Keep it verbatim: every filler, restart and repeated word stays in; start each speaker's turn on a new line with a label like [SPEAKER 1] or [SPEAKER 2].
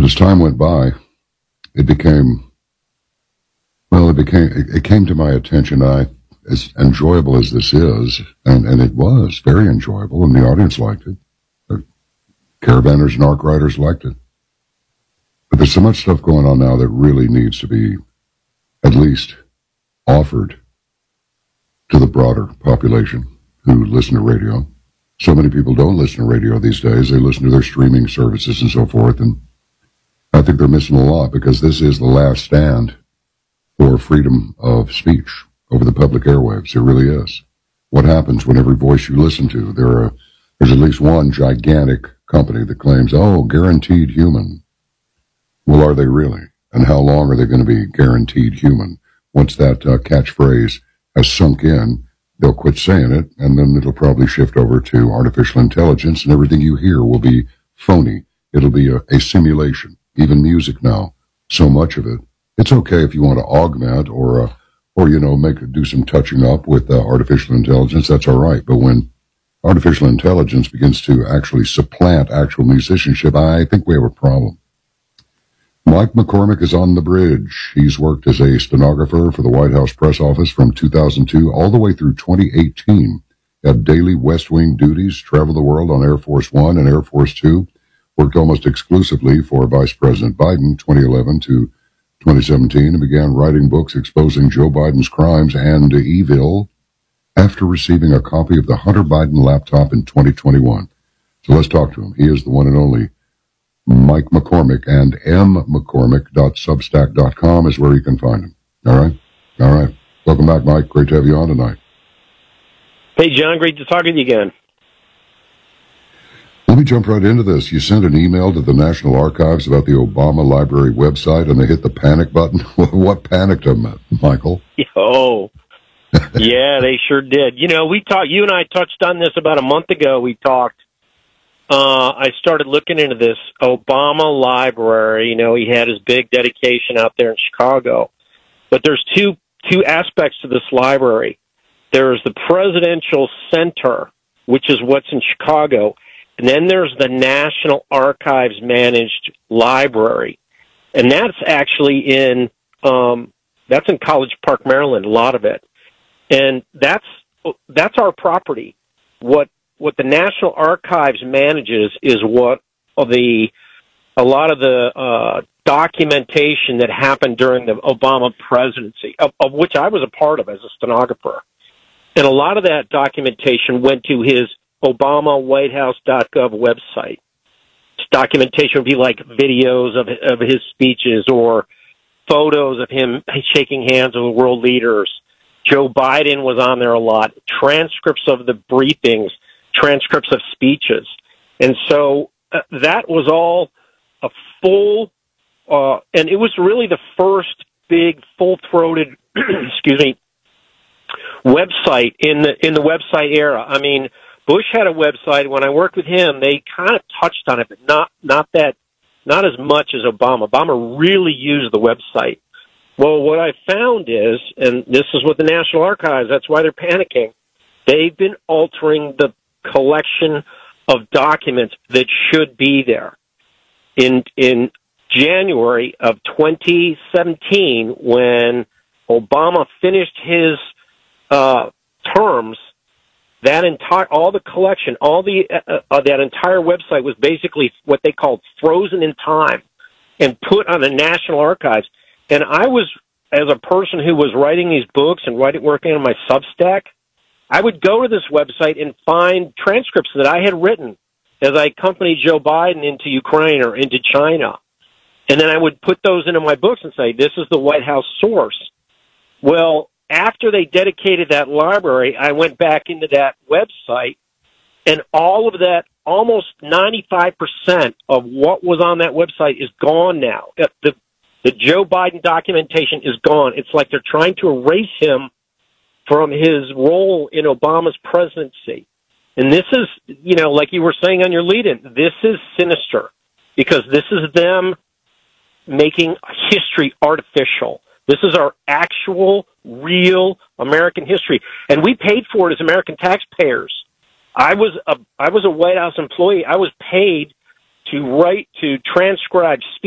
[SPEAKER 1] as time went by, it became, well, it became, it, it came to my attention. I, as enjoyable as this is, and, and it was very enjoyable, and the audience liked it. The caravanners and arc riders liked it. But there's so much stuff going on now that really needs to be at least offered to the broader population who listen to radio. So many people don't listen to radio these days. They listen to their streaming services and so forth, and I think they're missing a lot, because this is the last stand for freedom of speech over the public airwaves. It really is. What happens when every voice you listen to, there are, there's at least one gigantic company that claims, oh, guaranteed human. Well, are they really? And how long are they going to be guaranteed human? Once that uh, catchphrase has sunk in, they'll quit saying it, and then it'll probably shift over to artificial intelligence, and everything you hear will be phony. It'll be a, a simulation. Even music now, so much of it. It's okay if you want to augment or, uh, or you know, make do some touching up with uh, artificial intelligence. That's all right. But when artificial intelligence begins to actually supplant actual musicianship, I think we have a problem. Mike McCormick is on the bridge. He's worked as a stenographer for the White House press office from two thousand two all the way through twenty eighteen. Had daily West Wing duties, traveled the world on Air Force One and Air Force Two. Worked almost exclusively for Vice President Biden, twenty eleven to twenty seventeen, and began writing books exposing Joe Biden's crimes and evil after receiving a copy of the Hunter Biden laptop in twenty twenty-one. So let's talk to him. He is the one and only Mike McCormick, and m mccormick dot substack dot com is where you can find him. All right? All right. Welcome back, Mike. Great to have you on tonight.
[SPEAKER 2] Hey, John. Great to talk to you again.
[SPEAKER 1] Let me jump right into this. You sent an email to the National Archives about the Obama Library website, and they hit the panic button. What panicked them, Michael?
[SPEAKER 2] Oh, yeah, they sure did. You know, we talked. You and I touched on this about a month ago. We talked. Uh, I started looking into this Obama Library. You know, he had his big dedication out there in Chicago. But there's two two aspects to this library. There's the Presidential Center, which is what's in Chicago. And then there's the National Archives Managed Library. And that's actually in, um, that's in College Park, Maryland, a lot of it. And that's, that's our property. What, what the National Archives manages is what the, a lot of the, uh, documentation that happened during the Obama presidency, of, of which I was a part of as a stenographer. And a lot of that documentation went to his Obama White House dot gov website. This documentation would be like videos of of his speeches or photos of him shaking hands with world leaders. Joe Biden was on there a lot. Transcripts of the briefings, transcripts of speeches. And so uh, that was all a full, uh, and it was really the first big full-throated, excuse me, website in the in the website era. I mean, Bush had a website. When I worked with him, they kind of touched on it, but not not that, not as much as Obama. Obama really used the website. Well, what I found is, and this is what the National Archives, that's why they're panicking, they've been altering the collection of documents that should be there. In in January of twenty seventeen, when Obama finished his uh, terms, that entire, all the collection, all the, uh, uh, that entire website was basically what they called frozen in time and put on the National Archives. And I was, as a person who was writing these books and writing, working on my Substack, I would go to this website and find transcripts that I had written as I accompanied Joe Biden into Ukraine or into China. And then I would put those into my books and say, this is the White House source. Well, after they dedicated that library, I went back into that website, and all of that, almost ninety-five percent of what was on that website is gone now. The, the Joe Biden documentation is gone. It's like they're trying to erase him from his role in Obama's presidency. And this is, you know, like you were saying on your lead-in, this is sinister, because this is them making history artificial. This is our actual, real American history, and we paid for it as American taxpayers. I was a I was a White House employee. I was paid to write, to transcribe speeches